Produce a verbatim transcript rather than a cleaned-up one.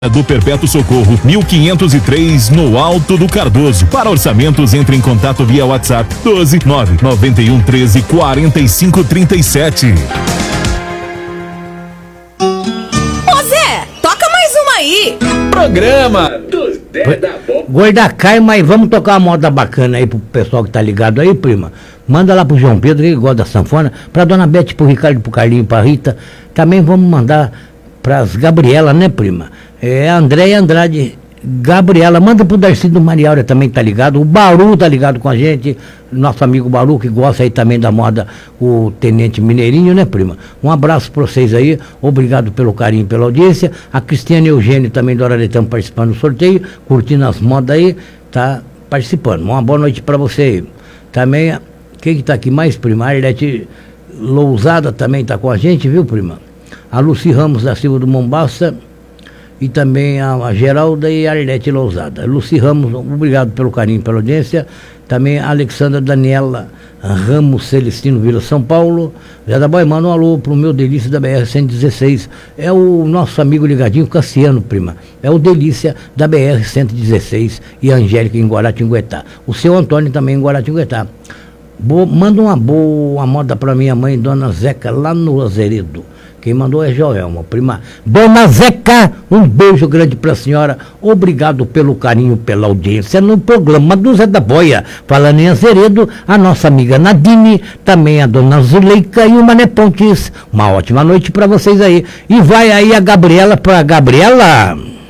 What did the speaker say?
do Perpétuo Socorro, mil quinhentos e três, no Alto do Cardoso. Para orçamentos, entre em contato via WhatsApp doze nove nove um treze quarenta e cinco trinta e sete. Ô Zé, toca mais uma aí. Programa dos dez da boca. Gorda cai, mas vamos tocar uma moda bacana aí pro pessoal que tá ligado aí, prima. Manda lá pro João Pedro, que gosta da sanfona, pra Dona Bete, pro Ricardo, pro Carlinho, pra Rita. Também vamos mandar pras Gabriela, né, prima? É a Andréia Andrade, Gabriela, manda pro Darcy do Mariáurea também, tá ligado? O Baru tá ligado com a gente, nosso amigo Baru, que gosta aí também da moda, o Tenente Mineirinho, né, prima? Um abraço pra vocês aí, obrigado pelo carinho, pela audiência. A Cristiane Eugênio também do Araretão participando do sorteio, curtindo as modas aí, tá participando. Uma boa noite pra você aí. Também, quem que tá aqui mais, prima? A Arlete Lousada também tá com a gente, viu, prima? A Luci Ramos da Silva do Mombaça, e também a, a Geralda e a Arlete Lousada. Luci Ramos, obrigado pelo carinho, pela audiência. Também a Alexandra Daniela Ramos Celestino Vila São Paulo. Zé da Boia, manda um alô pro meu Delícia da B R cento e dezesseis. É o nosso amigo ligadinho Cassiano, prima. É o Delícia da B R cento e dezesseis e a Angélica em Guaratinguetá. O seu Antônio também em Guaratinguetá. Boa, manda uma boa moda pra minha mãe, Dona Zeca, lá no Azeredo. Quem mandou é Joelma, prima. Dona Zeca, um beijo grande pra senhora. Obrigado pelo carinho, pela audiência no programa do Zé da Boia. Falando em Azeredo, a nossa amiga Nadine, também a Dona Zuleika e o Mané Pontes. Uma ótima noite pra vocês aí. E vai aí a Gabriela pra Gabriela.